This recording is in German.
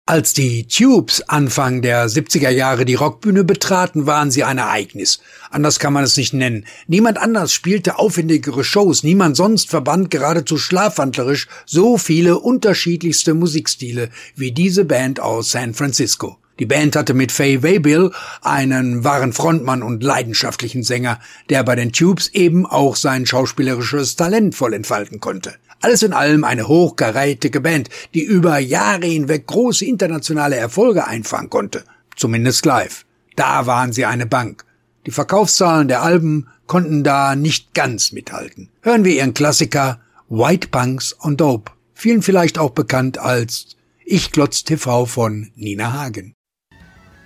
Als die Tubes Anfang der 70er Jahre die Rockbühne betraten, waren sie ein Ereignis. Anders kann man es nicht nennen. Niemand anders spielte aufwendigere Shows, niemand sonst verband geradezu schlafwandlerisch so viele unterschiedlichste Musikstile wie diese Band aus San Francisco. Die Band hatte mit Fay Waybill einen wahren Frontmann und leidenschaftlichen Sänger, der bei den Tubes eben auch sein schauspielerisches Talent voll entfalten konnte. Alles in allem eine hochkarätige Band, die über Jahre hinweg große internationale Erfolge einfahren konnte. Zumindest live. Da waren sie eine Bank. Die Verkaufszahlen der Alben konnten da nicht ganz mithalten. Hören wir ihren Klassiker White Punks on Dope. Vielen vielleicht auch bekannt als Ich Glotz TV von Nina Hagen.